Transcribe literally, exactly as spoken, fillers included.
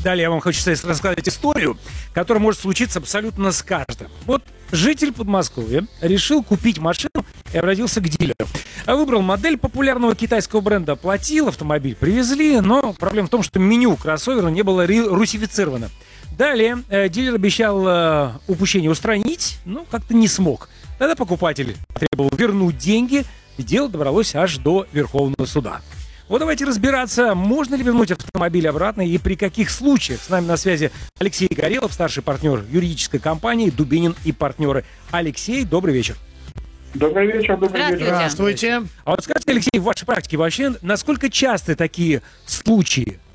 Далее я вам хочу рассказать историю, которая может случиться абсолютно с каждым. Вот житель Подмосковья решил купить машину и обратился к дилеру. Выбрал модель популярного китайского бренда, оплатил, автомобиль привезли, но проблема в том, что меню кроссовера не было русифицировано. Далее э, дилер обещал э, упущение устранить, но как-то не смог. Тогда покупатель требовал вернуть деньги, и дело добралось аж до Верховного суда. Вот давайте разбираться, можно ли вернуть автомобиль обратно и при каких случаях. С нами на связи Алексей Горелов, старший партнер юридической компании «Дубинин и партнеры». Алексей, добрый вечер. Добрый вечер, добрый Здравствуйте. вечер. Здравствуйте. А вот скажите, Алексей, в вашей практике вообще, насколько часто такие случаи